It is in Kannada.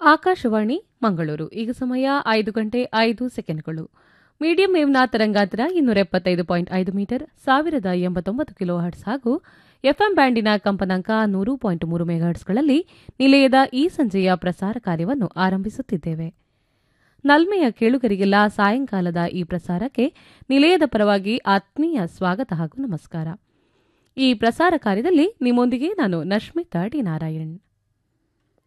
ಆಕಾಶವಾಣಿ ಮಂಗಳೂರು. ಈಗ ಸಮಯ 5:05 ಮೀಡಿಯಂ ವೇವ್ನ ತರಂಗಾಂತರ 275.5 ಮೀಟರ್ 1089 ಕಿಲೋ ಹರ್ಟ್ಸ್ ಹಾಗೂ ಎಫ್ಎಂ ಬ್ಯಾಂಡಿನ ಕಂಪನಾಂಕ 100.3 ಮೆಗಾಹರ್ಟ್ಸ್ಗಳಲ್ಲಿ ನಿಲಯದ ಈ ಸಂಜೆಯ ಪ್ರಸಾರ ಕಾರ್ಯವನ್ನು ಆರಂಭಿಸುತ್ತಿದ್ದೇವೆ. ನಲ್ಮೆಯ ಕೇಳುಗರಿಗೆಲ್ಲ ಸಾಯಂಕಾಲದ ಈ ಪ್ರಸಾರಕ್ಕೆ ನಿಲಯದ ಪರವಾಗಿ ಆತ್ಮೀಯ ಸ್ವಾಗತ ಹಾಗೂ ನಮಸ್ಕಾರ. ಈ ಪ್ರಸಾರ ಕಾರ್ಯದಲ್ಲಿ ನಿಮ್ಮೊಂದಿಗೆ ನಾನು ನಶ್ಮಿತಾ ಡಿ ನಾರಾಯಣ್.